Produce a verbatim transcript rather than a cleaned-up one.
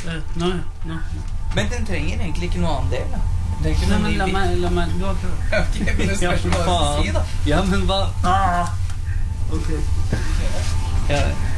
Nå, nå. Men den trenger egentlig ikke noe annen del, da. Nei, men la meg, la meg, du har prøvd. Ok, men det spørs hva du si, da. Ja, men hva? Ah. Ok. Ja,